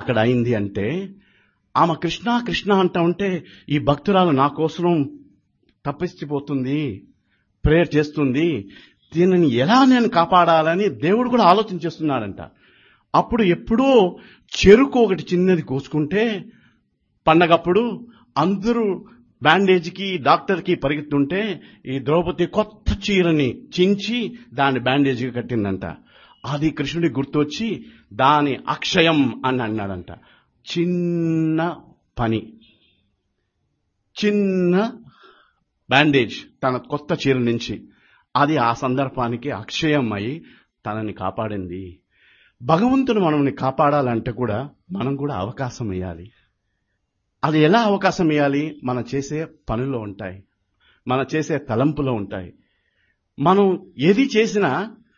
అక్కడ అయింది అంటే, ఆమె కృష్ణ కృష్ణ అంటా ఉంటే ఈ భక్తురాలు నా కోసం తప్పించిపోతుంది, ప్రేయర్ చేస్తుంది, దీనిని ఎలా నేను కాపాడాలని దేవుడు కూడా ఆలోచన చేస్తున్నాడంట. అప్పుడు ఎప్పుడో చెరుకు ఒకటి చిన్నది కోసుకుంటే పండగప్పుడు అందరూ బ్యాండేజ్కి డాక్టర్కి పరిగెత్తుంటే ఈ ద్రౌపది కొత్త చీరని చించి దాన్ని బ్యాండేజ్కి కట్టిందంట. అది కృష్ణుడికి గుర్తొచ్చి దాని అక్షయం అని అన్నాడంట. చిన్న పని, చిన్న బ్యాండేజ్ తన కొత్త చీర నుంచి, అది ఆ సందర్భానికి అక్షయం అయి తనని కాపాడింది. భగవంతుడు మనల్ని కాపాడాలంటే కూడా మనం కూడా అవకాశం ఇవ్వాలి. అది ఎలా అవకాశం ఇవ్వాలి? మనం చేసే పనుల్లో ఉంటాయి, మనం చేసే తలంపులో ఉంటాయి. మనం ఏది చేసినా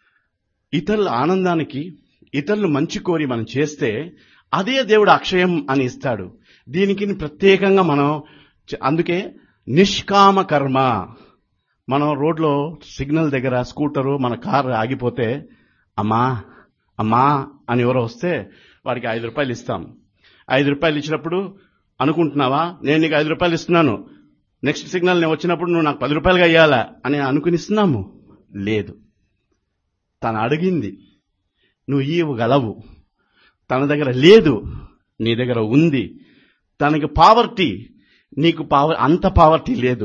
ఇతరుల ఆనందానికి, ఇతరులు మంచి కోరి మనం చేస్తే అదే దేవుడు అక్షయం అని ఇస్తాడు. దీనికి ప్రత్యేకంగా మనం అందుకే నిష్కామ కర్మ. మనం రోడ్లో సిగ్నల్ దగ్గర స్కూటరు మన కారు ఆగిపోతే అమ్మా అమ్మా అని ఎవరో వస్తే వాడికి 5 రూపాయలు ఇస్తాం. 5 రూపాయలు ఇచ్చినప్పుడు అనుకుంటున్నావా, నేను నీకు 5 రూపాయలు ఇస్తున్నాను, నెక్స్ట్ సిగ్నల్ నేను వచ్చినప్పుడు నువ్వు నాకు 10 రూపాయలుగా ఇవ్వాలా అని అనుకునిస్తున్నాము? లేదు. తను అడిగింది, నువ్వు ఇవ్వగలవు. తన దగ్గర లేదు, నీ దగ్గర ఉంది. తనకి పావర్టీ, నీకు అంత పావర్టీ లేదు.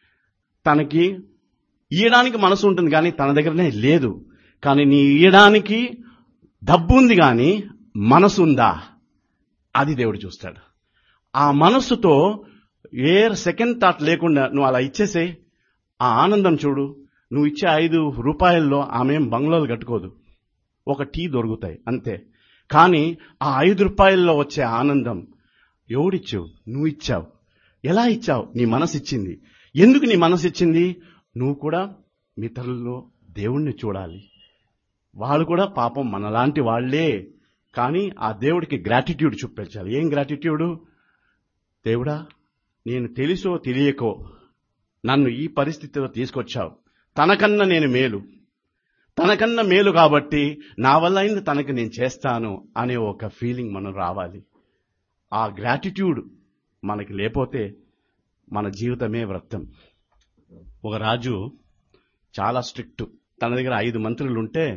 తనకి ఇయ్యడానికి మనసు ఉంటుంది కానీ తన దగ్గరనే లేదు. కానీ నీ ఇయ్యడానికి డబ్బు ఉంది కానీ మనసు ఉందా? అది దేవుడు చూస్తాడు. ఆ మనస్సుతో ఏ సెకండ్ థాట్ లేకుండా నువ్వు అలా ఇచ్చేసే ఆ ఆనందం చూడు. నువ్వు ఇచ్చే 5 రూపాయల్లో ఆమె బంగ్లాలు కట్టుకోదు, ఒక టీ దొరుకుతాయి అంతే. కానీ ఆ 5 రూపాయల్లో వచ్చే ఆనందం ఎవడిచ్చావు? నువ్వు ఇచ్చావు. ఎలా ఇచ్చావు? నీ మనసు ఇచ్చింది. ఎందుకు నీ మనసు ఇచ్చింది? నువ్వు కూడా ఇతరుల్లో దేవుణ్ణి చూడాలి. వాళ్ళు కూడా పాపం మనలాంటి వాళ్లే. కానీ ఆ దేవుడికి గ్రాటిట్యూడ్ చూపించాలి. ఏం గ్రాటిట్యూడు? దేవుడా, నేను తెలుసో తెలియకో నన్ను ఈ పరిస్థితిలో తీసుకొచ్చావు. తనకన్నా నేను మేలు, తనకన్నా మేలు కాబట్టి నా వల్ల అయింది తనకి నేను చేస్తాను అనే ఒక ఫీలింగ్ మనం రావాలి. ఆ గ్రాటిట్యూడ్ మనకి లేకపోతే మన జీవితమే వ్యర్థం. ఒక రాజు చాలా స్ట్రిక్ట్. తన దగ్గర 5 మంత్రులు ఉంటే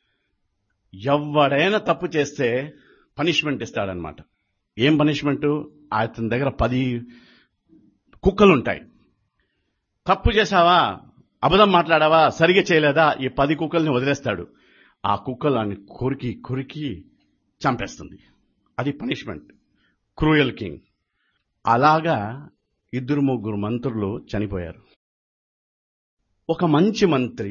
ఎవడైనా తప్పు చేస్తే పనిష్మెంట్ ఇస్తాడనమాట. ఏం పనిష్మెంటు? అతని దగ్గర 10 కుక్కలుంటాయి. తప్పు చేశావా, అబద్ధం మాట్లాడావా, సరిగా చేయలేదా, ఈ 10 కుక్కల్ని వదిలేస్తాడు. ఆ కుక్కలని కొరికి కొరికి చంపేస్తుంది. అది పనిష్మెంట్. Cruel king. అలాగా 2-3 మంత్రులు చనిపోయారు. ఒక మంచి మంత్రి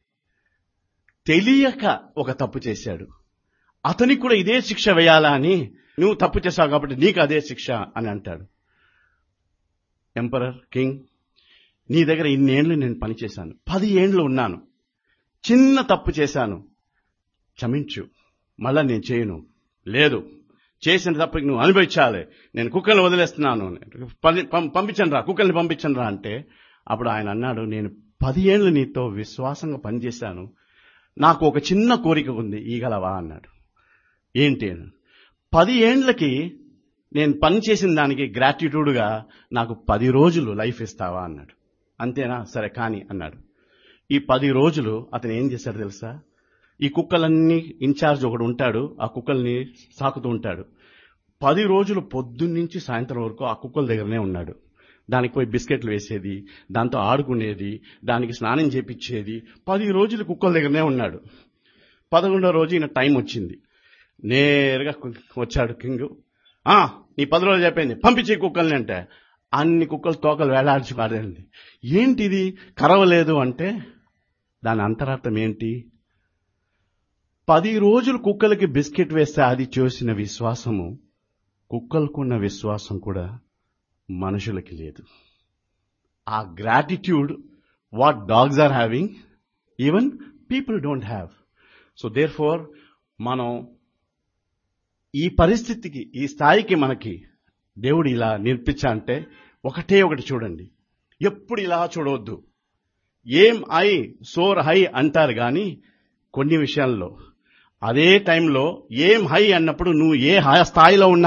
తెలియక ఒక తప్పు చేశాడు. అతనికి కూడా ఇదే శిక్ష వేయాలా అని, నువ్వు తప్పు చేశావు కాబట్టి నీకు అదే శిక్ష అని అంటాడు. ఎంపరర్, కింగ్, నీ దగ్గర ఇన్నేళ్లు నేను పనిచేశాను, 10 ఏండ్లు ఉన్నాను, చిన్న తప్పు చేశాను, క్షమించు, మళ్ళా నేను చేయను. లేదు, చేసిన తప్పుకి నువ్వు అనుభవించాలి, నేను కుక్కల్ని వదిలేస్తున్నాను, పంపించండి రా, కుక్కల్ని పంపించండి రా అంటే అప్పుడు ఆయన అన్నాడు, నేను 10 ఏండ్లు నీతో విశ్వాసంగా పనిచేశాను, నాకు ఒక చిన్న కోరిక ఉంది, ఈగలవా అన్నాడు. ఏంటి? 10 ఏండ్లకి నేను పని చేసిన దానికి గ్రాటిట్యూడ్గా నాకు 10 రోజులు లైఫ్ ఇస్తావా అన్నాడు. అంతేనా, సరే కానీ అన్నాడు. ఈ 10 రోజులు అతను ఏం చేశాడు తెలుసా? ఈ కుక్కలన్నీ ఇన్ఛార్జ్ ఒకడు ఉంటాడు, ఆ కుక్కల్ని సాకుతూ ఉంటాడు. 10 రోజులు పొద్దున్నుంచి సాయంత్రం వరకు ఆ కుక్కల దగ్గరనే ఉన్నాడు. దానికి పోయి బిస్కెట్లు వేసేది, దాంతో ఆడుకునేది, దానికి స్నానం చేపించేది. 10 రోజులు కుక్కల దగ్గరనే ఉన్నాడు. 11వ రోజు ఈయన టైం వచ్చింది. నేరుగా వచ్చాడు కింగ్. నీ 10 రోజులు చెప్పింది, పంపించే కుక్కల్ని అంటే అన్ని కుక్కలు తోకలు వేలాడుచుకాడండి. ఏంటిది కరవలేదు అంటే దాని అంతరార్థం ఏంటి? 10 రోజులు కుక్కలకి బిస్కెట్ వేస్తే అది చూసిన విశ్వాసము, కుక్కలకున్న విశ్వాసం కూడా మనుషులకి లేదు. ఆ gratitude what dogs are having, even people don't have. So there four మనం ఈ పరిస్థితికి, ఈ స్థాయికి మనకి దేవుడు ఇలా నేర్పించాలంటే ఒకటే ఒకటి చూడండి. ఎప్పుడు ఇలా చూడవద్దు. ఏం ఐ సోర్ హై అంటారు కానీ కొన్ని విషయాల్లో అదే టైంలో ఏం హై అన్నప్పుడు నువ్వు ఏ స్థాయిలో ఉన్నా